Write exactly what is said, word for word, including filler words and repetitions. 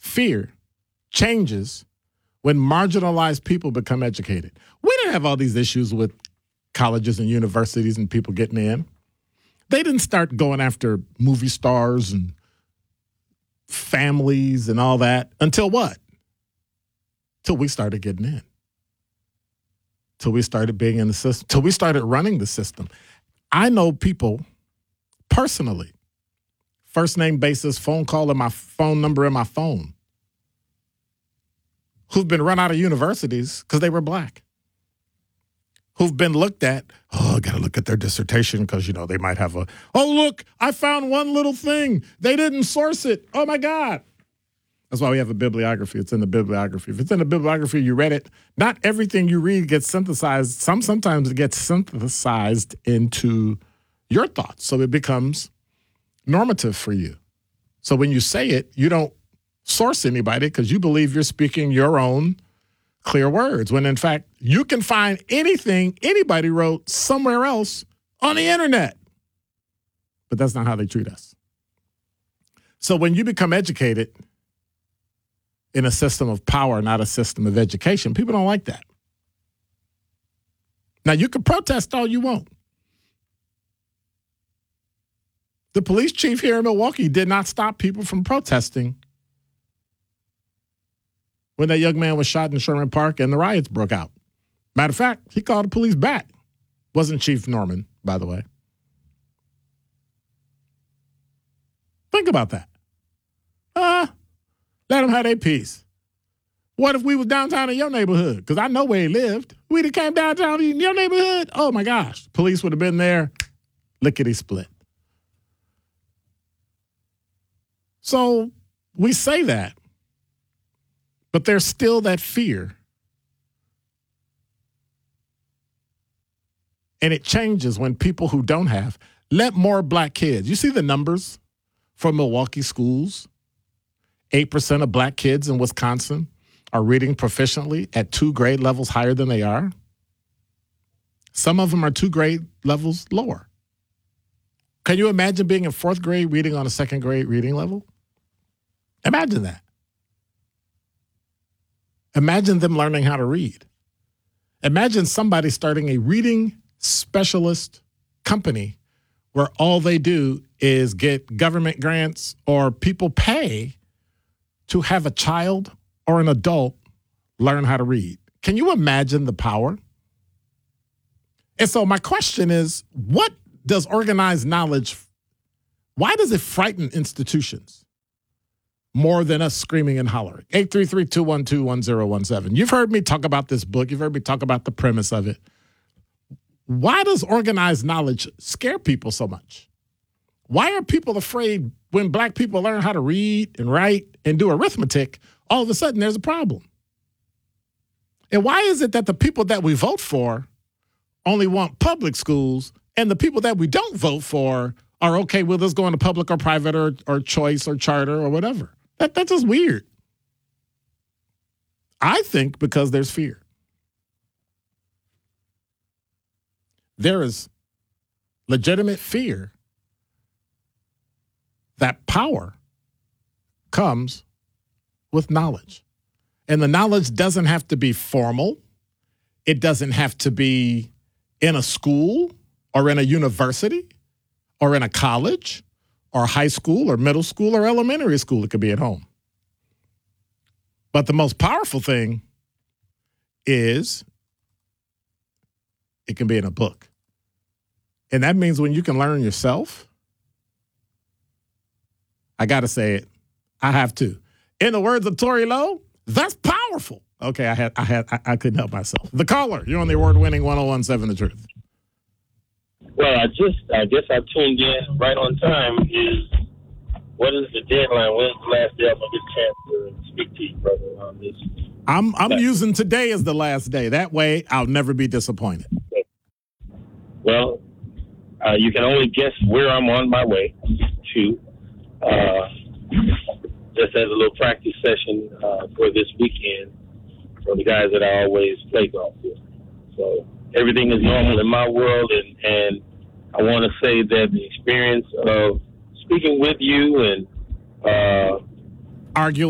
fear changes when marginalized people become educated. We didn't have all these issues with colleges and universities and people getting in. They didn't start going after movie stars and families and all that until what? Till we started getting in. Till we started being in the system. Till we started running the system. I know people personally, first name basis, phone call, and my phone number in my phone, who've been run out of universities because they were black, who've been looked at, oh, I got to look at their dissertation because, you know, they might have a, oh, look, I found one little thing. They didn't source it. Oh, my God. That's why we have a bibliography. It's in the bibliography. If it's in the bibliography, you read it. Not everything you read gets synthesized. Some Sometimes it gets synthesized into your thoughts, so it becomes normative for you. So when you say it, you don't source anybody because you believe you're speaking your own clear words, when in fact, you can find anything anybody wrote somewhere else on the internet. But that's not how they treat us. So when you become educated in a system of power, not a system of education, people don't like that. Now, you can protest all you want. The police chief here in Milwaukee did not stop people from protesting when that young man was shot in Sherman Park and the riots broke out. Matter of fact, he called the police back. Wasn't Chief Norman, by the way. Think about that. Uh, let them have their peace. What if we was downtown in your neighborhood? Because I know where he lived. We'd have came downtown in your neighborhood. Oh, my gosh. Police would have been there. Lickety split. So we say that, but there's still that fear. And it changes when people who don't have, let more black kids. You see the numbers from Milwaukee schools? eight percent of black kids in Wisconsin are reading proficiently at two grade levels higher than they are. Some of them are two grade levels lower. Can you imagine being in fourth grade reading on a second grade reading level? Imagine that. Imagine them learning how to read. Imagine somebody starting a reading specialist company where all they do is get government grants or people pay to have a child or an adult learn how to read. Can you imagine the power? And so my question is, what does organized knowledge, why does it frighten institutions more than us screaming and hollering? eight three three, two one two, one zero one seven. You've heard me talk about this book. You've heard me talk about the premise of it. Why does organized knowledge scare people so much? Why are people afraid when black people learn how to read and write and do arithmetic, all of a sudden there's a problem? And why is it that the people that we vote for only want public schools and the people that we don't vote for are okay with us going to public or private or, or choice or charter or whatever? That, that's just weird. I think because there's fear. There is legitimate fear that power comes with knowledge. And the knowledge doesn't have to be formal. It doesn't have to be in a school or in a university or in a college or high school or middle school or elementary school. It could be at home. But the most powerful thing is it can be in a book. And that means when you can learn yourself, I got to say it. I have to. In the words of Tory Lowe, that's powerful. Okay, I had, I had, I, I couldn't help myself. The caller, you're on the award-winning one oh one point seven The Truth. Well, I just, I guess I tuned in right on time. Is what is the deadline? When's the last day I'm gonna get a chance to speak to you, brother, on this? I'm, I'm using today as the last day. That way, I'll never be disappointed. Well, uh, you can only guess where I'm on my way to. Uh, just as a little practice session uh, for this weekend for the guys that I always play golf with. So everything is normal in my world, and, and I want to say that the experience of speaking with you and uh, arguing